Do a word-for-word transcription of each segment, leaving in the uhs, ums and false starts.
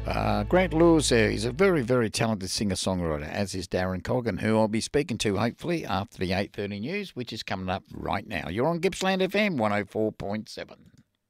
Uh, Grant Lewis there. He's a very, very talented singer-songwriter, as is Darren Coggan, who I'll be speaking to hopefully after the eight thirty news, which is coming up right now. You're on Gippsland F M one oh four point seven.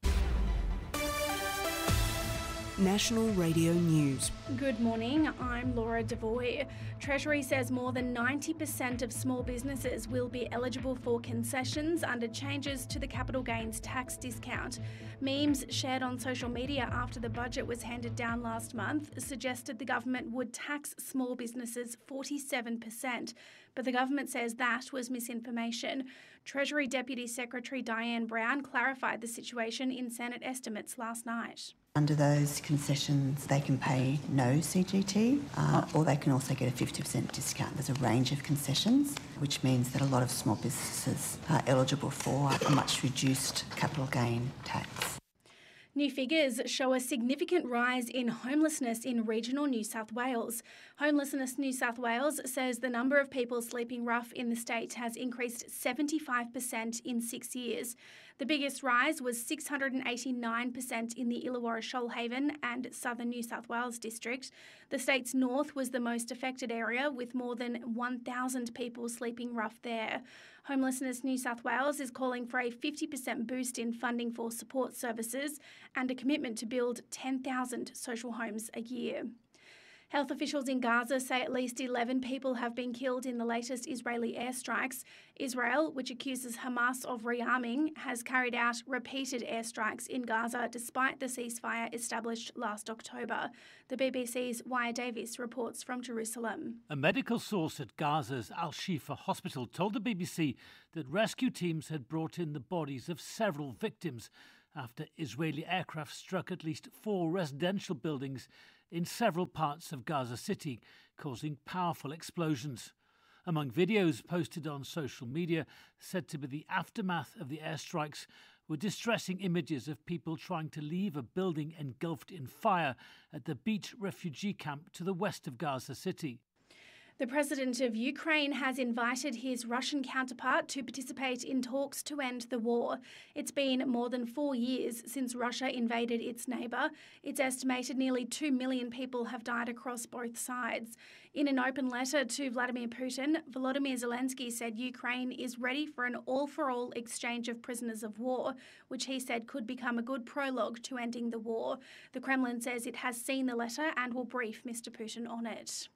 National Radio News. Good morning, I'm Laura Devoy. Treasury says more than ninety percent of small businesses will be eligible for concessions under changes to the capital gains tax discount. Memes shared on social media after the budget was handed down last month suggested the government would tax small businesses forty-seven percent, but the government says that was misinformation. Treasury Deputy Secretary Diane Brown clarified the situation in Senate estimates last night. Under those concessions, they can pay no C G T, uh, or they can also get a fifty percent discount. There's a range of concessions, which means that a lot of small businesses are eligible for a much reduced capital gain tax. New figures show a significant rise in homelessness in regional New South Wales. Homelessness New South Wales says the number of people sleeping rough in the state has increased seventy-five percent in six years. The biggest rise was six hundred eighty-nine percent in the Illawarra Shoalhaven and Southern New South Wales district. The state's north was the most affected area, with more than one thousand people sleeping rough there. Homelessness New South Wales is calling for a fifty percent boost in funding for support services and a commitment to build ten thousand social homes a year. Health officials in Gaza say at least eleven people have been killed in the latest Israeli airstrikes. Israel, which accuses Hamas of rearming, has carried out repeated airstrikes in Gaza despite the ceasefire established last October. The B B C's Waya Davis reports from Jerusalem. A medical source at Gaza's Al-Shifa hospital told the B B C that rescue teams had brought in the bodies of several victims after Israeli aircraft struck at least four residential buildings in several parts of Gaza City, causing powerful explosions. Among videos posted on social media, said to be the aftermath of the airstrikes, were distressing images of people trying to leave a building engulfed in fire at the Beach refugee camp to the west of Gaza City. The president of Ukraine has invited his Russian counterpart to participate in talks to end the war. It's been more than four years since Russia invaded its neighbour. It's estimated nearly two million people have died across both sides. In an open letter to Vladimir Putin, Volodymyr Zelensky said Ukraine is ready for an all-for-all exchange of prisoners of war, which he said could become a good prologue to ending the war. The Kremlin says it has seen the letter and will brief Mister Putin on it.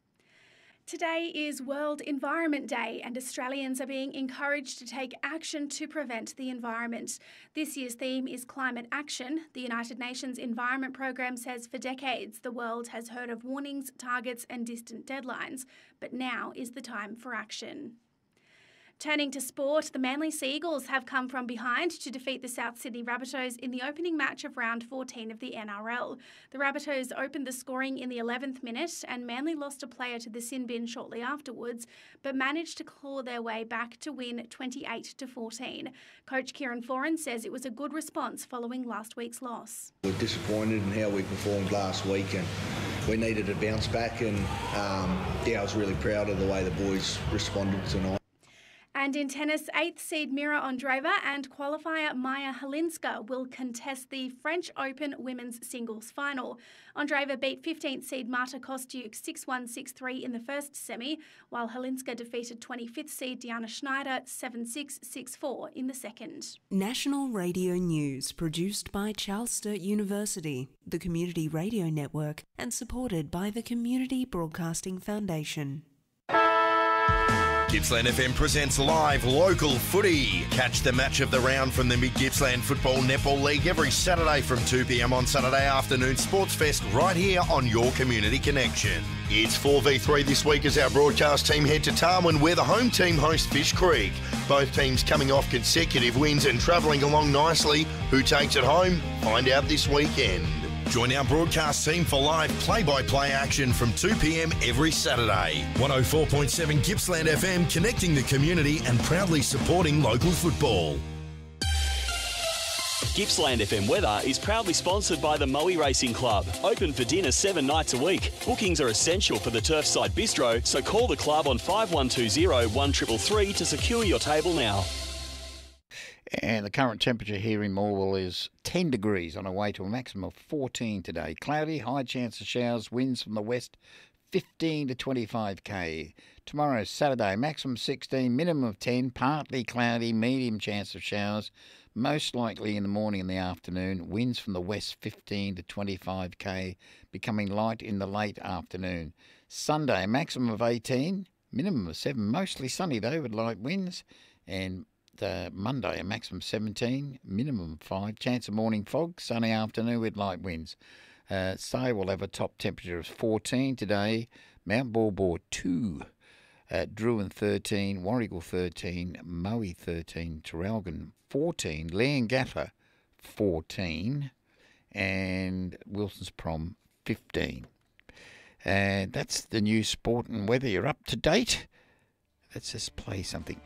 Today is World Environment Day, and Australians are being encouraged to take action to prevent the environment. This year's theme is climate action. The United Nations Environment Programme says for decades the world has heard of warnings, targets and distant deadlines, but now is the time for action. Turning to sport, the Manly Sea Eagles have come from behind to defeat the South Sydney Rabbitohs in the opening match of round fourteen of the N R L. The Rabbitohs opened the scoring in the eleventh minute and Manly lost a player to the sin bin shortly afterwards, but managed to claw their way back to win twenty-eight to fourteen. Coach Kieran Foran says it was a good response following last week's loss. We're disappointed in how we performed last week and we needed to bounce back, and um, yeah, I was really proud of the way the boys responded tonight. And in tennis, eighth seed Mira Andreeva and qualifier Maya Halinska will contest the French Open women's singles final. Andreeva beat fifteenth seed Marta Kostyuk six one six three in the first semi, while Halinska defeated twenty-fifth seed Diana Schneider seven six six four in the second. National Radio News, produced by Charles Sturt University, the Community Radio Network, and supported by the Community Broadcasting Foundation. Gippsland F M presents live local footy. Catch the match of the round from the Mid-Gippsland Football Netball League every Saturday from two p m on Saturday afternoon Sports Fest right here on your Community Connection. It's four v three this week as our broadcast team head to Tarwin, where the home team hosts Fish Creek. Both teams coming off consecutive wins and travelling along nicely. Who takes it home? Find out this weekend. Join our broadcast team for live play-by-play action from two p m every Saturday. one oh four point seven Gippsland F M, connecting the community and proudly supporting local football. Gippsland F M weather is proudly sponsored by the Moe Racing Club. Open for dinner seven nights a week. Bookings are essential for the Turfside Bistro, so call the club on five one two zero one three three three to secure your table now. And the current temperature here in Morwell is ten degrees on our way to a maximum of fourteen today. Cloudy, high chance of showers, winds from the west, fifteen to twenty-five k. Tomorrow, Saturday, maximum sixteen, minimum of ten, partly cloudy, medium chance of showers, most likely in the morning and the afternoon. Winds from the west, fifteen to twenty-five k, becoming light in the late afternoon. Sunday, maximum of eighteen, minimum of seven, mostly sunny though with light winds. And uh, Monday, a maximum seventeen, minimum of five, chance of morning fog, sunny afternoon with light winds. Uh, Say we'll have a top temperature of fourteen today, Mount Baw two, uh, Druin thirteen, Warragul thirteen, Moe thirteen, Traralgon fourteen, Leongatha fourteen, and Wilson's Prom fifteen. And that's the new sport and weather. You're up to date. Let's just play something.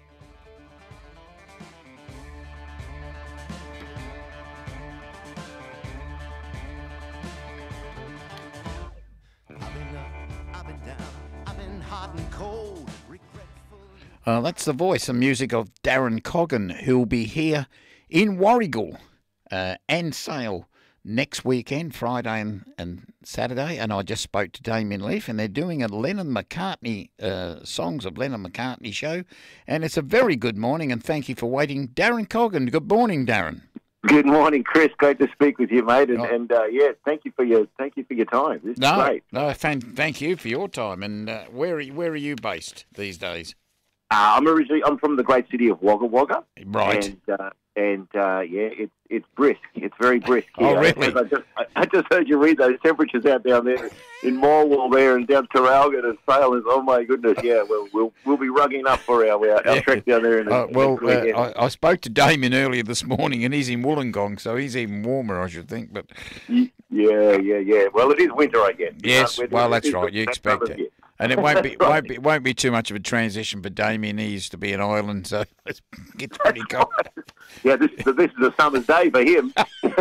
Uh, that's the voice and music of Darren Coggan, who'll be here in Warragul uh, and Sale next weekend, Friday and, and Saturday. And I just spoke to Damien Leaf, and they're doing a Lennon McCartney, uh, Songs of Lennon McCartney show. And it's a very good morning, and thank you for waiting. Darren Coggan, good morning, Darren. Good morning, Chris. Great to speak with you, mate. And, Oh. and uh, yeah, thank you for your thank you for your time. This No, is great. no, thank, thank you for your time. And uh, where, are you, where are you based these days? Uh, I'm originally I'm from the great city of Wagga Wagga. Right. And uh, and uh, yeah, it's it's brisk. It's very brisk here. Oh, really? I just I, I just heard you read those temperatures out down there in Morwell there and down Traralgon and Sale. Oh my goodness, yeah. Well, we'll we'll be rugging up for our our, our Yeah. trek down there. In the, Uh, well, next weekend. uh, I, I spoke to Damien earlier this morning, and he's in Wollongong, so he's even warmer, I should think. But yeah, yeah, yeah. Well, it is winter, I guess. You yes, know, well, it that's is- right. You that's expect another it, year. and it won't be That's right. won't be won't be too much of a transition for Damien. He used to be an island, so it gets pretty cold. Yeah, this this is a summer's day for him.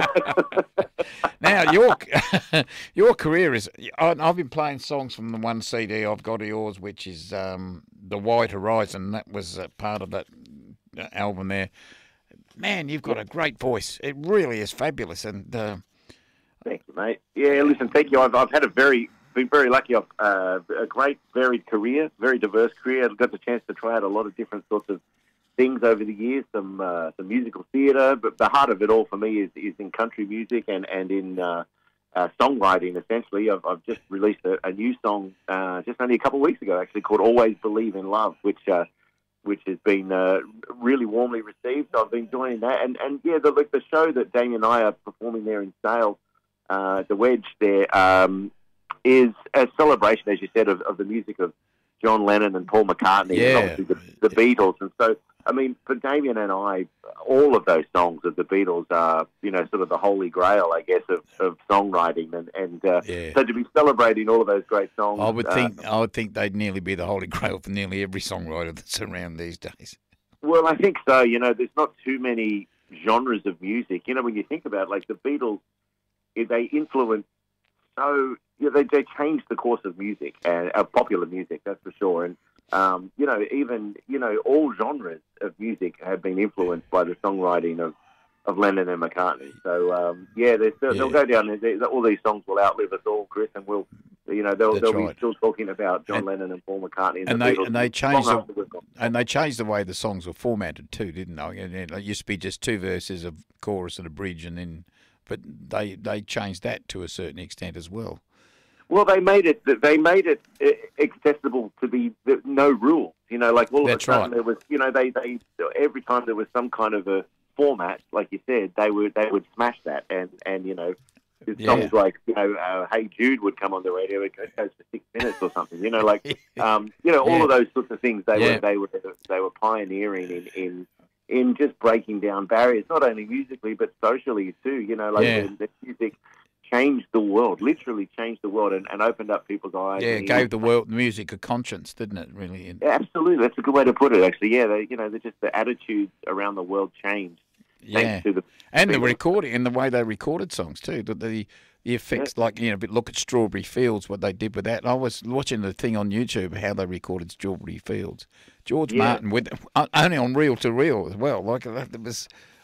Now your your career is. I- I've been playing songs from the one C D I've got of yours, which is um, The White Horizon. That was uh, part of that uh, album there. Man, you've got a great voice. It really is fabulous, and. Uh, Thank you, mate. Yeah, listen, thank you. I've, I've had a very, been very lucky. I've uh, a great, varied career, very diverse career. I've got the chance to try out a lot of different sorts of things over the years. Some uh, some musical theatre, but the heart of it all for me is, is in country music and and in uh, uh, songwriting. Essentially, I've, I've just released a, a new song uh, just only a couple of weeks ago, actually called "Always Believe in Love," which. Uh, which has been uh, really warmly received. So I've been enjoying that. And, and yeah, the, like the show that Damien and I are performing there in Sale, uh, the Wedge there, um, is a celebration, as you said, of, of the music of John Lennon and Paul McCartney Yeah. and obviously the, the Beatles. And so, I mean, for Damien and I, all of those songs of the Beatles are, you know, sort of the holy grail, I guess, of, of songwriting. And, and uh, Yeah. so to be celebrating all of those great songs. I would uh, think I would think they'd nearly be the holy grail for nearly every songwriter that's around these days. Well, I think so. You know, there's not too many genres of music. You know, when you think about it, like the Beatles, eh, they influenced so, you know, they, they changed the course of music, and uh, popular music, that's for sure. And, um, you know, even, you know, all genres of music have been influenced by the songwriting of, of Lennon and McCartney. So, um, yeah, they're still, they'll Yeah. go down, they, all these songs will outlive us all, Chris, and we'll, you know, they'll, That's they'll right. be still talking about John And- Lennon and Paul McCartney and, and the they Beatles and they long changed the, after we're gone. and they changed the way the songs were formatted too, didn't they? And it used to be just two verses of chorus and a bridge, and then but they they changed that to a certain extent as well. Well, they made it. They made it uh, accessible to be no rules. You know, like all of That's a sudden right. there was. You know, they, they every time there was some kind of a format, like you said, they would they would smash that, and and you know, Yeah. songs like you know, uh, "Hey Jude" would come on the radio. It goes for six minutes or something. You know, like um, you know, all Yeah. of those sorts of things. They Yeah. were they were they were pioneering in. in in just breaking down barriers, not only musically but socially too. You know, like Yeah. the, the music changed the world, literally changed the world, and, and opened up people's eyes. Yeah, it and gave the world music a conscience, didn't it? Really. And- Yeah, absolutely, that's a good way to put it. Actually, yeah, they, you know, they're just the attitudes around the world changed. Yeah, Thanks to the and the people. recording and the way they recorded songs too. The the, the effects, like you know, but look at Strawberry Fields, what they did with that. I was watching the thing on YouTube how they recorded Strawberry Fields. George Yeah. Martin with uh, only on reel to reel as well. Like that was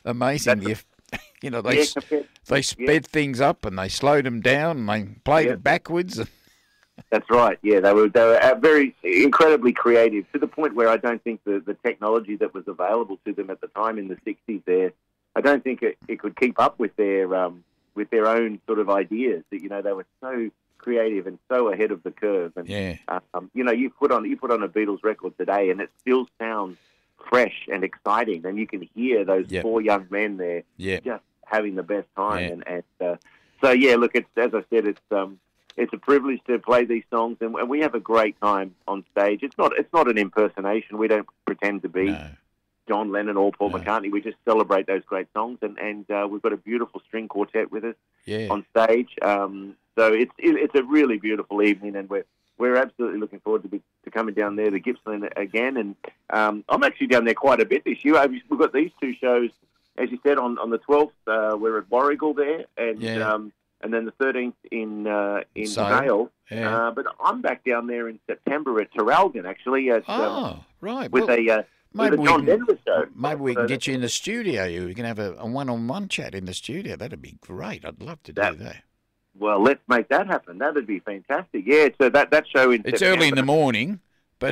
amazing. You, you know, they Yeah, s- compared- they sped things up and they slowed them down and they played Yeah. it backwards. That's right. Yeah, they were they were uh, very incredibly creative to the point where I don't think the, the technology that was available to them at the time in the sixties there, I don't think it, it could keep up with their um, with their own sort of ideas. That you know they were so creative and so ahead of the curve. And Yeah. um, you know you put on you put on a Beatles record today and it still sounds fresh and exciting, and you can hear those Yep. four young men there Yeah. just having the best time. Yeah. And, and uh, so yeah, look, it's as I said, it's um, it's a privilege to play these songs, and, and we have a great time on stage. It's not it's not an impersonation. We don't pretend to be No. John Lennon or Paul No. McCartney. We just celebrate those great songs, and and uh, we've got a beautiful string quartet with us Yeah. on stage. Um, so it's it, it's a really beautiful evening, and we're we're absolutely looking forward to be, to coming down there to Gippsland again. And um, I'm actually down there quite a bit this year. I've- We've got these two shows, as you said, on on the twelfth. Uh, we're at Warrigal there, and Yeah. um, and then the thirteenth in uh, in Sale. Sale. Yeah. Uh, but I'm back down there in September at Terralgan, actually, at, um, Oh, right. with Well, a uh, maybe with a we John can- Denver show. maybe we So can get you in the studio. You can have a, a one-on-one chat in the studio. That'd be great. I'd love to do That- that. Well, let's make that happen. That'd be fantastic. Yeah, so that, that show in It's September. early in the morning, but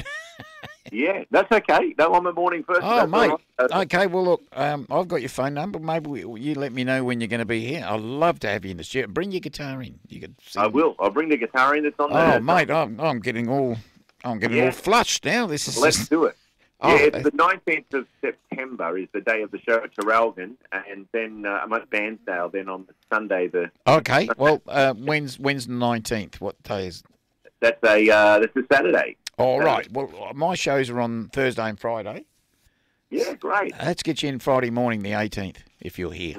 Yeah, that's okay. No, I'm a morning person. oh, That's mate. all right. Uh, Okay, well, look, um, I've got your phone number. Maybe we, you let me know when you're going to be here. I'd love to have you in the studio. Bring your guitar in. You could sing. I will. I'll bring the guitar in. It's on Oh, there. mate, I'm, I'm getting all, I'm getting Yeah. all flushed now. This is Let's just, do it. Oh, yeah, it's that- the nineteenth of September is the day of the show at Terralgan, and then uh, I'm at Bairnsdale. Then on Sunday, the okay. Well, uh, when's when's the nineteenth? What day is? that's a uh, that's a Saturday. All Saturday. right. Well, my shows are on Thursday and Friday. Yeah, great. Let's get you in Friday morning, the eighteenth, if you're here.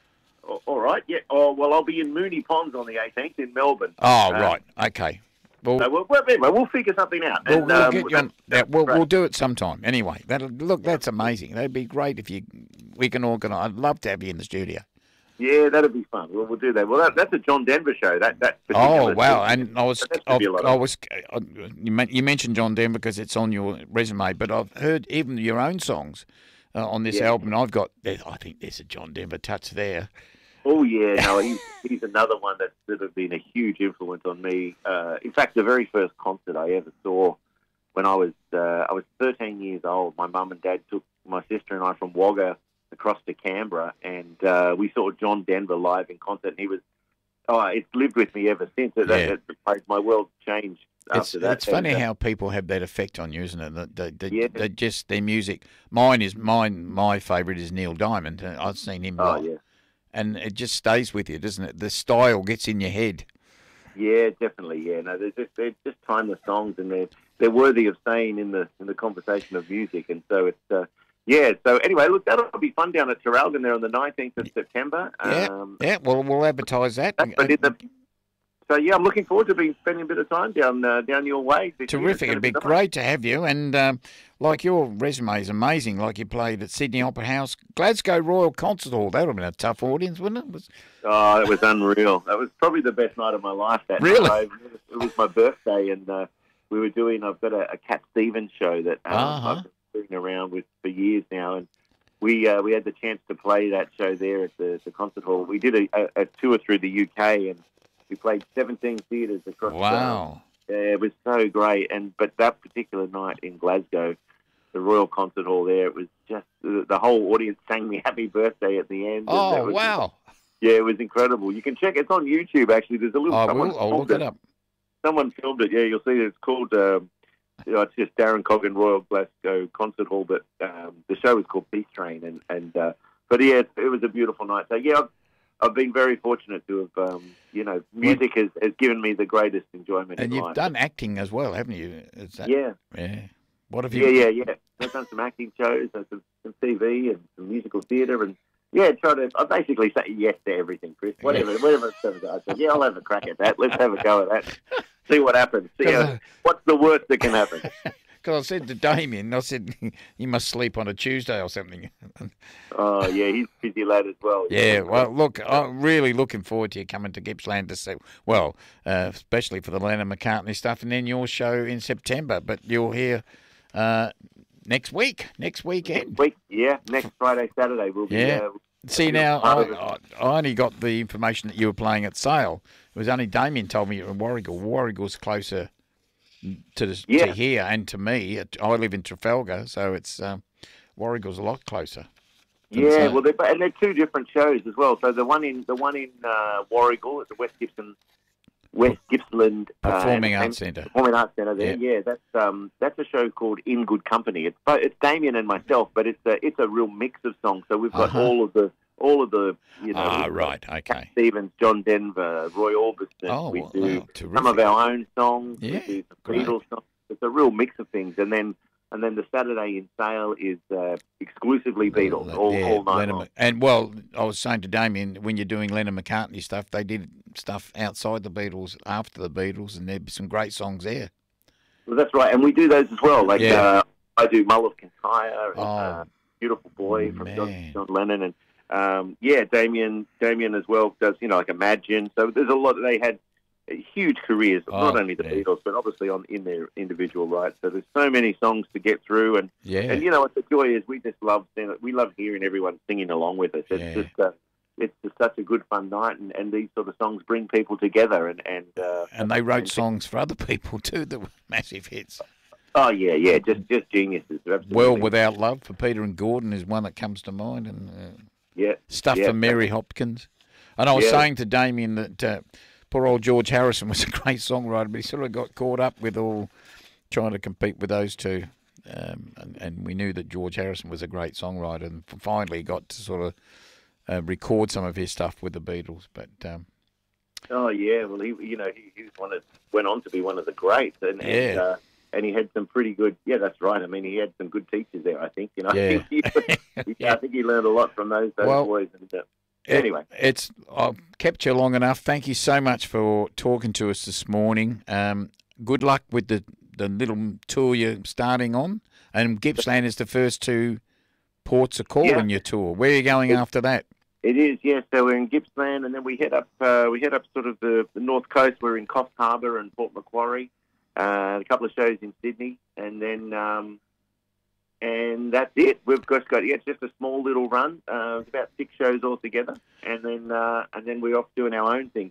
A- All right. Yeah. Oh well, I'll be in Mooney Ponds on the eighteenth in Melbourne. Oh, Uh, right. Okay. Well, So we'll, well, anyway, we'll figure something out. we'll, And, we'll um, get you on. that's- Yeah, that's we'll, great. we'll do it sometime. Anyway, that'll look. That's amazing. That'd be great if you we can organise. I'd love to have you in the studio. Yeah, that'll be fun. We'll, we'll do that. Well, that, that's a John Denver show. That that. Oh particular wow! thing. And I was, That should I've, be a lot I of- was, uh, you, men- you mentioned John Denver because it's on your resume, but I've heard even your own songs uh, on this Yeah. album. And I've got, I think there's a John Denver touch there. Oh yeah, no, he's, he's another one that's sort of been a huge influence on me. Uh, in fact, the very first concert I ever saw when I was uh, I was thirteen years old. My mum and dad took my sister and I from Wagga across to Canberra, and uh, we saw John Denver live in concert. And he was, oh, it's lived with me ever since. It, Yeah. it, it, my world changed It's, after that. it's funny And, uh, how people have that effect on you, isn't it? That they, they, Yeah. they just their music. Mine is mine. My favourite is Neil Diamond. Uh, I've seen him Oh live, yeah. and it just stays with you, doesn't it? The style gets in your head. Yeah, definitely. Yeah, no, they're just they're just timeless songs, and they're they're worthy of saying in the in the conversation of music. And so it's uh, yeah. So anyway, look, that'll be fun down at Terralgan there on the nineteenth of September. Yeah, Um, yeah. Well, we'll advertise that. that's what it- so yeah, I'm looking forward to being spending a bit of time down uh, down your way. this year. It's Terrific. gonna It'd be nice. great to have you. And um, like your resume is amazing. Like you played at Sydney Opera House, Glasgow Royal Concert Hall. That would have been a tough audience, wouldn't it? Was, Oh, it was unreal. That was probably the best night of my life. That Really? night. It was my birthday, and uh, we were doing. I've got a, a Cat Stevens show that um, Uh-huh. I've been doing around with for years now, and we uh, we had the chance to play that show there at the, the concert hall. We did a, a, a tour through the U K, and we played seventeen theatres across. wow. Uh, yeah, it was so great, and but that particular night in Glasgow, the Royal Concert Hall there, it was just the, the whole audience sang me happy birthday at the end. and Oh, that was- wow. Yeah, it was incredible. You can check it. It's on YouTube, actually. There's a little. I someone will. I'll filmed look it up. Someone filmed it. Yeah, you'll see it. It's called. Um, you know, it's just Darren Coggan Royal Glasgow Concert Hall, but um, the show was called Peace Train, and and uh, but yeah, it, it was a beautiful night. So yeah, I've, I've been very fortunate to have. Um, you know, music has, has given me the greatest enjoyment And in you've life. done acting as well, haven't you? Is that, Yeah, Yeah. What have you? yeah, yeah, yeah. I've done some acting shows, and some, some T V, and some musical theatre, and yeah, try to. I basically say yes to everything, Chris. Whatever, whatever it's going to I said, yeah, I'll have a crack at that. Let's have a go at that. See what happens. See uh, what's the worst that can happen. Because I said to Damien, I said, you must sleep on a Tuesday or something. Oh yeah, he's a busy lad as well. Yeah, well, look, I'm really looking forward to you coming to Gippsland to see, well, uh, especially for the Lennon McCartney stuff, and then your show in September. But you're here uh, next week, next weekend. Next week, yeah, next Friday, Saturday we'll be. Yeah. Uh, See, now, I, I, I only got the information that you were playing at Sale. It was only Damien told me you're in Warragul. Warragul's closer to, the, Yeah. to here and to me. I live in Trafalgar, so it's um, Warragul's a lot closer. than Yeah, Sale. well, they're, and they're two different shows as well. So the one in the one in uh, Warragul at the West Gibson, West Gippsland uh, Performing and- Arts Centre. Performing Arts Centre. There, yeah. that's um, that's a show called In Good Company. It's bo- it's Damien and myself, but it's a it's a real mix of songs. So we've got Uh-huh. all of the all of the you know Ah, we've got right, Cat okay. Stevens, John Denver, Roy Orbison. Oh, we wow, do wow, some of terrific. our own songs. Yeah, we do some great. Beatles songs. It's a real mix of things, and then. And then the Saturday in Sale is uh, exclusively Beatles, all, Yeah, all night Lennon- long. And, well, I was saying to Damien, when you're doing Lennon McCartney stuff, they did stuff outside the Beatles, after the Beatles, and there'd be some great songs there. Well, that's right, and we do those as well. Like Yeah. uh, I do "Mull of Kintyre" and Oh, uh, "Beautiful Boy" from John, man. John Lennon, and um, yeah, Damien, Damien as well does you know like Imagine. So there's a lot. They had huge careers, Oh, not only the yeah. Beatles, but obviously on in their individual rights. So there's so many songs to get through, and Yeah. and you know what the joy is. We just love seeing it. We love hearing everyone singing along with us. It's Yeah. just. Uh, it's just such a good fun night, and, and these sort of songs bring people together, and and uh, And they wrote and- songs for other people too that were massive hits. Oh yeah, yeah, just just geniuses. They're absolutely- Well Without Love for Peter and Gordon is one that comes to mind, and uh, yeah, stuff yeah. for Mary Hopkins. And I was Yeah. saying to Damien that uh, poor old George Harrison was a great songwriter, but he sort of got caught up with all trying to compete with those two. Um, and, and we knew that George Harrison was a great songwriter, and f- finally got to sort of uh, record some of his stuff with the Beatles. But um, Oh yeah, well he you know he, he was one of went on to be one of the greats, and and, Yeah. uh, and he had some pretty good. Yeah, that's right. I mean, he had some good teachers there. I think you know. Yeah. I think he, he- I think he learned a lot from those those Well, boys. And, uh, it- anyway, it's I've kept you long enough. Thank you so much for talking to us this morning. Um, good luck with the, the little tour you're starting on. And Gippsland is the first two ports of call Yeah. in your tour. Where are you going after that? it is. Yes, so we're in Gippsland, and then we head up. Uh, we head up sort of the, the north coast. We're in Coffs Harbour and Port Macquarie. Uh, a couple of shows in Sydney, and then um, and that's it. We've just got yeah, it's just a small little run. Uh, it's about six shows altogether, and then uh, and then we're off doing our own thing.